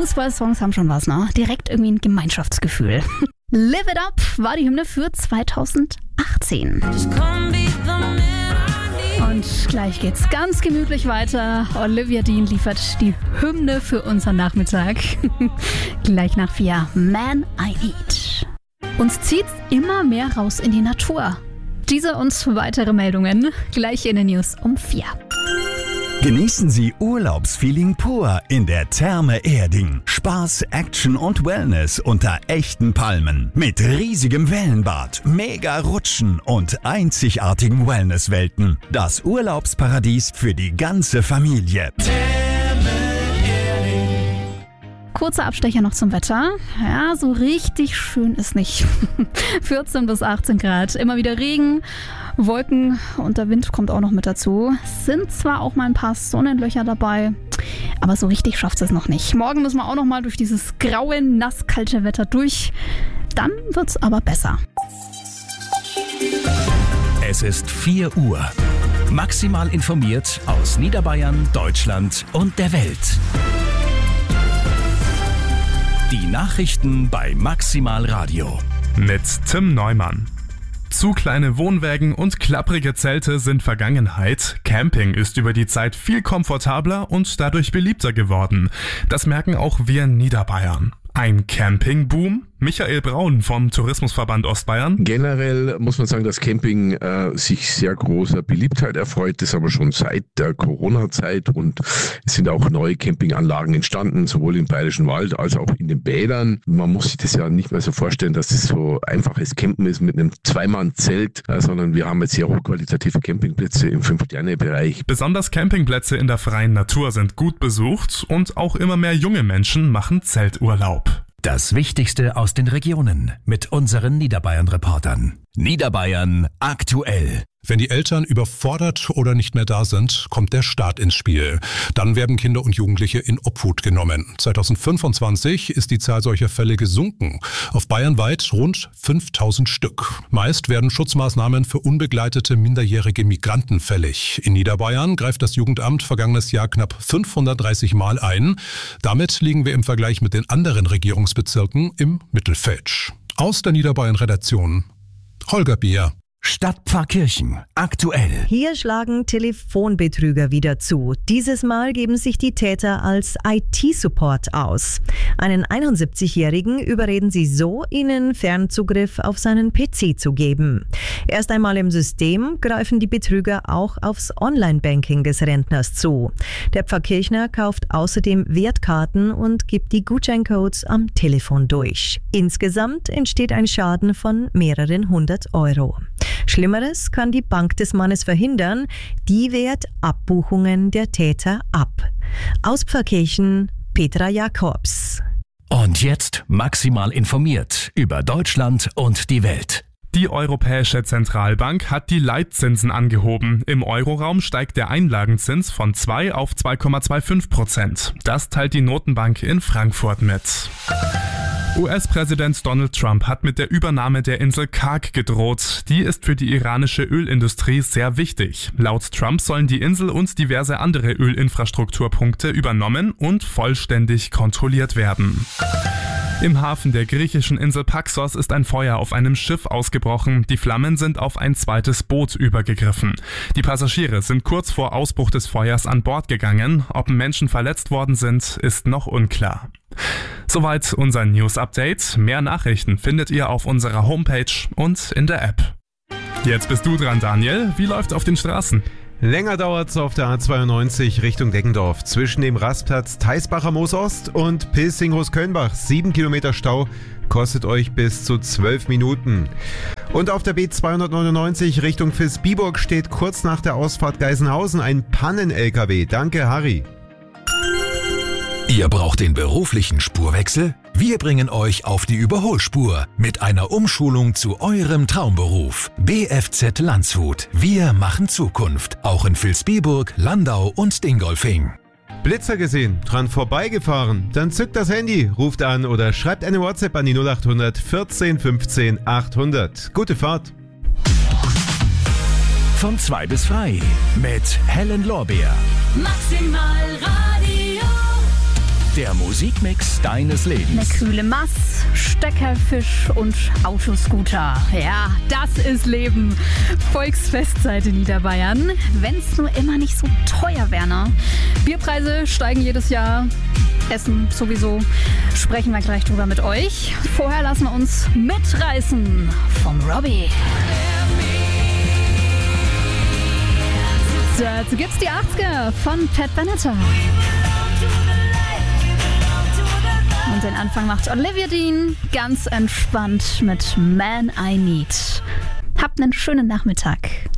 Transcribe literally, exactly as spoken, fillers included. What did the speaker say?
Fußballsongs haben schon was, ne? Direkt irgendwie ein Gemeinschaftsgefühl. Live It Up war die Hymne für zweitausendachtzehn. Und gleich geht's ganz gemütlich weiter. Olivia Dean liefert die Hymne für unseren Nachmittag. Gleich nach vier. Man I Need. Uns zieht's immer mehr raus in die Natur. Diese und weitere Meldungen gleich in den News um vier. Genießen Sie Urlaubsfeeling pur in der Therme Erding. Spaß, Action und Wellness unter echten Palmen. Mit riesigem Wellenbad, mega Rutschen und einzigartigen Wellnesswelten. Das Urlaubsparadies für die ganze Familie. Kurzer Abstecher noch zum Wetter. Ja, so richtig schön ist nicht. vierzehn bis achtzehn Grad. Immer wieder Regen, Wolken und der Wind kommt auch noch mit dazu. Sind zwar auch mal ein paar Sonnenlöcher dabei, aber so richtig schafft es noch nicht. Morgen müssen wir auch noch mal durch dieses graue, nasskalte Wetter durch. Dann wird's aber besser. Es ist vier Uhr. Maximal informiert aus Niederbayern, Deutschland und der Welt. Die Nachrichten bei Maximal Radio. Mit Tim Neumann. Zu kleine Wohnwägen und klapprige Zelte sind Vergangenheit. Camping ist über die Zeit viel komfortabler und dadurch beliebter geworden. Das merken auch wir in Niederbayern. Ein Campingboom? Michael Braun vom Tourismusverband Ostbayern. Generell muss man sagen, dass Camping äh, sich sehr großer Beliebtheit erfreut. Das haben wir schon seit der Corona-Zeit und es sind auch neue Campinganlagen entstanden, sowohl im Bayerischen Wald als auch in den Bädern. Man muss sich das ja nicht mehr so vorstellen, dass es so einfaches Campen ist mit einem Zweimann-Zelt, äh, sondern wir haben jetzt sehr hochqualitative Campingplätze im Fünf-Sterne-Bereich. Besonders Campingplätze in der freien Natur sind gut besucht und auch immer mehr junge Menschen machen Zelturlaub. Das Wichtigste aus den Regionen mit unseren Niederbayern-Reportern. Niederbayern aktuell. Wenn die Eltern überfordert oder nicht mehr da sind, kommt der Staat ins Spiel. Dann werden Kinder und Jugendliche in Obhut genommen. zwanzig fünfundzwanzig ist die Zahl solcher Fälle gesunken. Auf bayernweit rund fünftausend Stück. Meist werden Schutzmaßnahmen für unbegleitete minderjährige Migranten fällig. In Niederbayern greift das Jugendamt vergangenes Jahr knapp fünfhundertdreißig Mal ein. Damit liegen wir im Vergleich mit den anderen Regierungsbezirken im Mittelfeld. Aus der Niederbayern-Redaktion Holger Bier. Stadtpfarrkirchen aktuell. Hier schlagen Telefonbetrüger wieder zu. Dieses Mal geben sich die Täter als I T-Support aus. Einen einundsiebzigjährigen überreden sie so, ihnen Fernzugriff auf seinen P C zu geben. Erst einmal im System greifen die Betrüger auch aufs Online-Banking des Rentners zu. Der Pfarrkirchner kauft außerdem Wertkarten und gibt die Gutscheincodes am Telefon durch. Insgesamt entsteht ein Schaden von mehreren hundert Euro. Schlimmeres kann die Bank des Mannes verhindern, die wehrt Abbuchungen der Täter ab. Aus Pfarrkirchen, Petra Jakobs. Und jetzt maximal informiert über Deutschland und die Welt. Die Europäische Zentralbank hat die Leitzinsen angehoben. Im Euroraum steigt der Einlagenzins von zwei auf zwei Komma fünfundzwanzig Prozent. Das teilt die Notenbank in Frankfurt mit. U S-Präsident Donald Trump hat mit der Übernahme der Insel Karg gedroht. Die ist für die iranische Ölindustrie sehr wichtig. Laut Trump sollen die Insel und diverse andere Ölinfrastrukturpunkte übernommen und vollständig kontrolliert werden. Im Hafen der griechischen Insel Paxos ist ein Feuer auf einem Schiff ausgebrochen. Die Flammen sind auf ein zweites Boot übergegriffen. Die Passagiere sind kurz vor Ausbruch des Feuers an Bord gegangen. Ob Menschen verletzt worden sind, ist noch unklar. Soweit unser News-Update. Mehr Nachrichten findet ihr auf unserer Homepage und in der App. Jetzt bist du dran, Daniel. Wie läuft's auf den Straßen? Länger dauert's auf der A zweiundneunzig Richtung Deggendorf zwischen dem Rastplatz Theisbacher Moosost und Pilsing-Großkölnbach. Sieben Kilometer Stau kostet euch bis zu zwölf Minuten. Und auf der B zweihundertneunundneunzig Richtung Vilsbiburg steht kurz nach der Ausfahrt Geisenhausen ein Pannen-L K W. Danke, Harry. Ihr braucht den beruflichen Spurwechsel? Wir bringen euch auf die Überholspur mit einer Umschulung zu eurem Traumberuf. B F Z Landshut. Wir machen Zukunft. Auch in Vilsbiburg, Landau und Dingolfing. Blitzer gesehen, dran vorbeigefahren? Dann zückt das Handy, ruft an oder schreibt eine WhatsApp an die null achthundert vierzehn fünfzehn achthundert. Gute Fahrt. Von zwei bis frei mit Helen Lorbeer. Maximal Radio. Der Musikmix deines Eine Lebens. kühle Mass, Steckerfisch und Autoscooter. Ja, das ist Leben. Volksfestzeit in Niederbayern. Wenn's nur immer nicht so teuer wäre, ne? Bierpreise steigen jedes Jahr. Essen sowieso. Sprechen wir gleich drüber mit euch. Vorher lassen wir uns mitreißen vom Robbie. Dazu gibt's die achtziger von Pat Benatar. Und den Anfang macht Olivia Dean ganz entspannt mit Man I Need. Habt einen schönen Nachmittag.